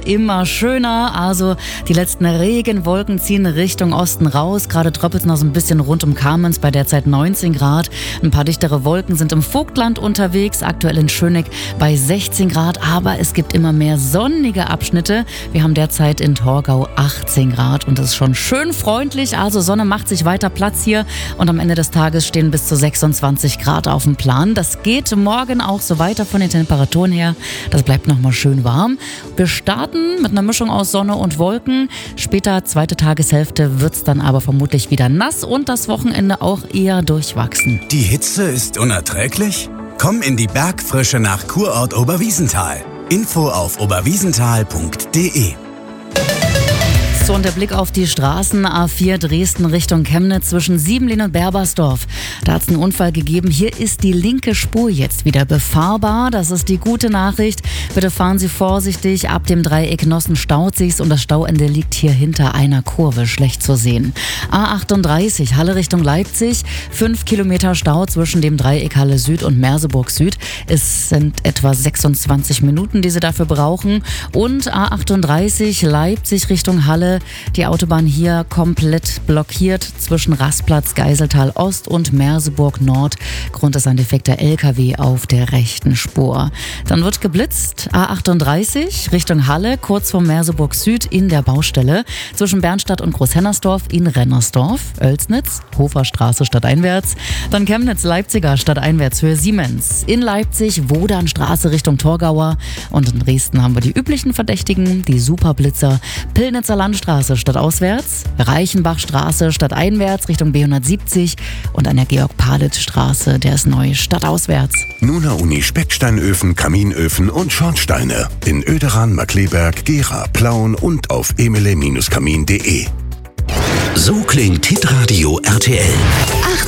immer schöner. Also die letzten Regenwolken ziehen Richtung Osten raus. Gerade tröppelt es noch so ein bisschen rund um Kamenz, bei derzeit 19 Grad. Ein paar dichtere Wolken sind im Vogtland unterwegs, aktuell in Schöneck bei 16 Grad. Aber es gibt immer mehr sonnige Abschnitte. Wir haben derzeit in Torgau 18 Grad und es ist schon schön freundlich. Also Sonne macht sich weiter Platz hier und am Ende des Tages stehen bis zu 26 Grad auf dem Plan. Das geht morgen auch so weiter von den Temperaturen her. Das bleibt nochmal schön warm. Wir starten mit einer Mischung aus Sonne und Wolken. Später, zweite Tageshälfte, wird es dann aber vermutlich wieder nass und das Wochenende auch eher durchwachsen. Die Hitze ist unerträglich? Komm in die Bergfrische nach Kurort Oberwiesenthal. Info auf oberwiesenthal.de. So, und der Blick auf die Straßen A4 Dresden Richtung Chemnitz zwischen Siebenlin und Berbersdorf. Da hat es einen Unfall gegeben. Hier ist die linke Spur jetzt wieder befahrbar. Das ist die gute Nachricht. Bitte fahren Sie vorsichtig ab dem Dreieck Nossen-Stauzigs und das Stauende liegt hier hinter einer Kurve, schlecht zu sehen. A38 Halle Richtung Leipzig. 5 Kilometer Stau zwischen dem Dreieck Halle Süd und Merseburg Süd. Es sind etwa 26 Minuten, die Sie dafür brauchen. Und A38 Leipzig Richtung Halle. Die Autobahn hier komplett blockiert zwischen Rastplatz Geiseltal Ost und Merseburg Nord. Grund ist ein defekter LKW auf der rechten Spur. Dann wird geblitzt. A38 Richtung Halle, kurz vor Merseburg Süd in der Baustelle. Zwischen Bernstadt und Großhennersdorf in Rennersdorf. Oelsnitz, Hoferstraße stadteinwärts. Dann Chemnitz, Leipziger stadteinwärts, Höhe Siemens. In Leipzig, Wodanstraße Richtung Torgauer. Und in Dresden haben wir die üblichen Verdächtigen, die Superblitzer. Pillnitzer Landstraße stadtauswärts, Reichenbachstraße stadteinwärts Richtung B170 und an der Georg-Palitz-Straße, der ist neu stadtauswärts. Nuna Uni Specksteinöfen, Kaminöfen und Schornsteine in Oederan, Markleberg, Gera, Plauen und auf emele-kamin.de. So klingt Hitradio RTL.